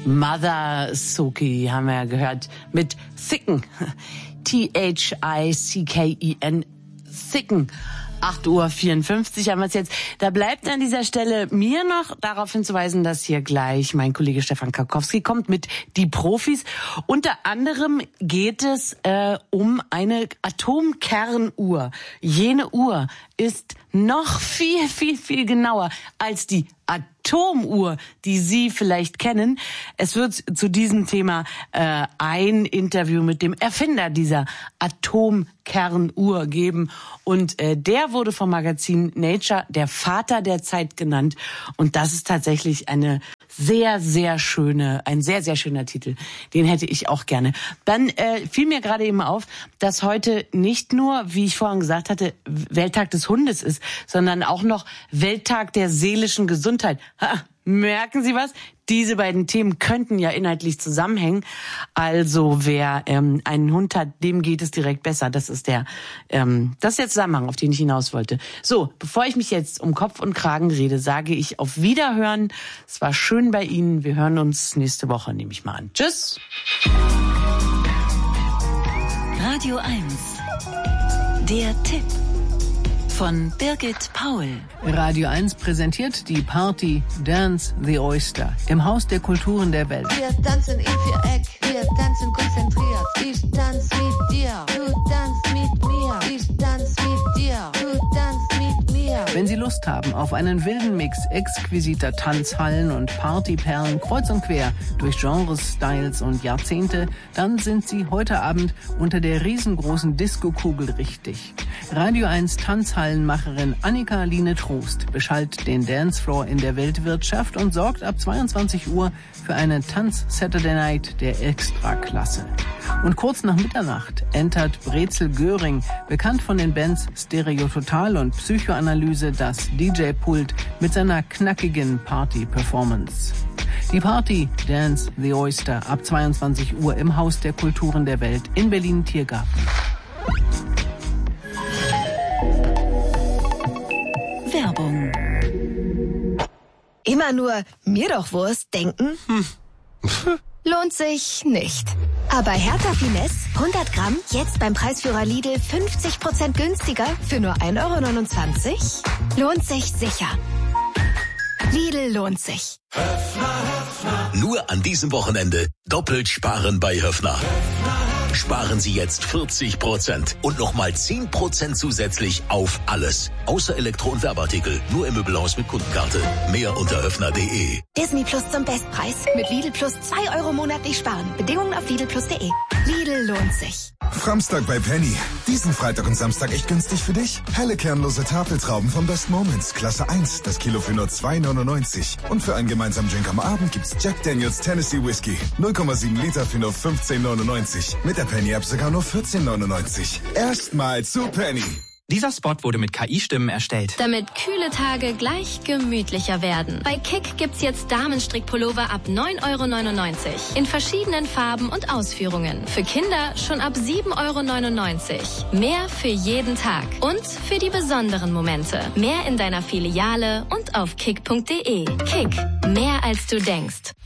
Mother Soki haben wir ja gehört mit Thicken. Thicken. Thicken. 8:54 Uhr haben wir es jetzt. Da bleibt an dieser Stelle mir noch darauf hinzuweisen, dass hier gleich mein Kollege Stefan Karkowski kommt mit Die Profis. Unter anderem geht es um eine Atomkernuhr. Jene Uhr ist noch viel, viel, viel genauer als die Atomuhr, die Sie vielleicht kennen. Es wird zu diesem Thema ein Interview mit dem Erfinder dieser Atomkernuhr geben. Und der wurde vom Magazin Nature der Vater der Zeit genannt. Und das ist tatsächlich ein sehr, sehr schöner Titel. Den hätte ich auch gerne. Dann fiel mir gerade eben auf, dass heute nicht nur, wie ich vorhin gesagt hatte, Welttag des Hundes ist, sondern auch noch Welttag der seelischen Gesundheit. Ha, merken Sie was? Diese beiden Themen könnten ja inhaltlich zusammenhängen. Also wer einen Hund hat, dem geht es direkt besser. Das ist der Zusammenhang, auf den ich hinaus wollte. So, bevor ich mich jetzt um Kopf und Kragen rede, sage ich auf Wiederhören. Es war schön bei Ihnen. Wir hören uns nächste Woche, nehme ich mal an. Tschüss. Radio 1. Der Tipp. Von Birgit Paul. Radio 1 präsentiert die Party Dance the Oyster im Haus der Kulturen der Welt. Wir tanzen im Viereck, wir tanzen konzentriert. Ich tanz mit dir, du tanzt mit mir. Ich tanz mit dir, du tanzt mit mir. Wenn Sie Lust haben auf einen wilden Mix exquisiter Tanzhallen und Partyperlen kreuz und quer durch Genres, Styles und Jahrzehnte, dann sind Sie heute Abend unter der riesengroßen Disco-Kugel richtig. Radio 1 Tanzhallenmacherin Annika Line Trost beschallt den Dancefloor in der Weltwirtschaft und sorgt ab 22 Uhr für eine Tanz-Saturday Night der Extraklasse. Und kurz nach Mitternacht entert Brezel Göring, bekannt von den Bands Stereo Total und Psychoanalyse, das DJ-Pult mit seiner knackigen Party-Performance. Die Party Dance the Oyster ab 22 Uhr im Haus der Kulturen der Welt in Berlin-Tiergarten. Werbung. Immer nur mir doch Wurst denken? Lohnt sich nicht. Aber Hertha Finesse, 100 Gramm, jetzt beim Preisführer Lidl 50% günstiger für nur 1,29 €? Lohnt sich sicher. Lidl lohnt sich. Nur an diesem Wochenende doppelt sparen bei Höffner. Sparen Sie jetzt 40% und nochmal 10% zusätzlich auf alles. Außer Elektro- und Werbeartikel. Nur im Möbelhaus mit Kundenkarte. Mehr unter höffner.de. Disney Plus zum Bestpreis. Mit Lidl Plus 2 € monatlich sparen. Bedingungen auf lidlplus.de. Lidl lohnt sich. Framstag bei Penny. Diesen Freitag und Samstag echt günstig für dich? Helle kernlose Tafeltrauben von Best Moments. Klasse 1. Das Kilo für nur 2,99 €. Und für einen gemeinsamen Drink am Abend gibt's Jack Daniels Tennessee Whiskey. 0,7 Liter für nur 15,99 €. Mit der Penny-App sogar nur 14,99 €. Erstmal zu Penny. Dieser Spot wurde mit KI-Stimmen erstellt. Damit kühle Tage gleich gemütlicher werden. Bei Kick gibt's jetzt Damenstrickpullover ab 9,99 € in verschiedenen Farben und Ausführungen. Für Kinder schon ab 7,99 €. Mehr für jeden Tag und für die besonderen Momente. Mehr in deiner Filiale und auf kick.de. Kick, mehr als du denkst.